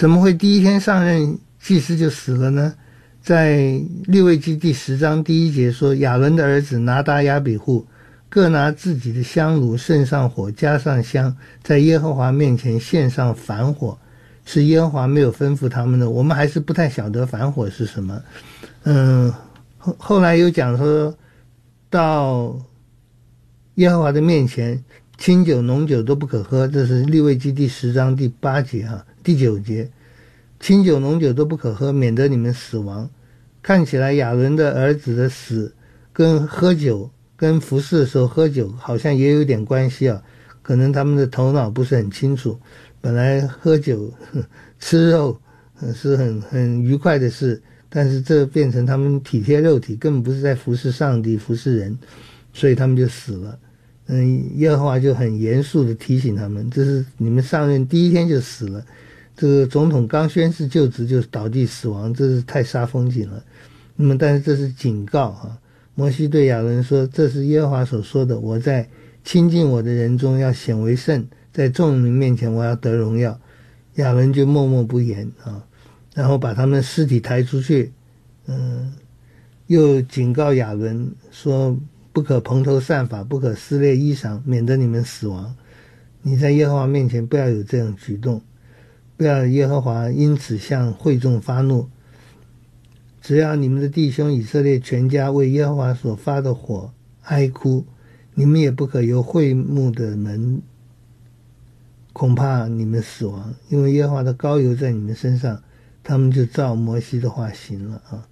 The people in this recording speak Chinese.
怎么会第一天上任祭司就死了呢？在利未记第10章第1节说，亚伦的儿子拿达亚比户各拿自己的香炉，盛上火，加上香，在耶和华面前献上燔火，是耶和华没有吩咐他们的。我们还是不太晓得燔火是什么。后来有讲说，到耶和华的面前，清酒浓酒都不可喝，这是利未记第10章第8节第9节，清酒浓酒都不可喝，免得你们死亡。看起来亚伦的儿子的死跟喝酒跟服侍的时候喝酒好像也有点关系可能他们的头脑不是很清楚，本来喝酒吃肉是很愉快的事，但是这变成他们体贴肉体，根本不是在服侍上帝服侍人，所以他们就死了。耶和华就很严肃的提醒他们，这是你们上任第一天就死了，这个总统刚宣誓就职就倒地死亡，这是太煞风景了。那么但是这是警告摩西对亚伦说，这是耶和华所说的，我在亲近我的人中要显为圣，在众民面前我要得荣耀。亚伦就默默不言然后把他们尸体抬出去，又警告亚伦说，不可蓬头散发，不可撕裂衣裳，免得你们死亡。你在耶和华面前不要有这样举动，不要耶和华因此向会众发怒。只要你们的弟兄以色列全家为耶和华所发的火哀哭，你们也不可由会幕的门，恐怕你们死亡，因为耶和华的膏油在你们身上。他们就照摩西的话行了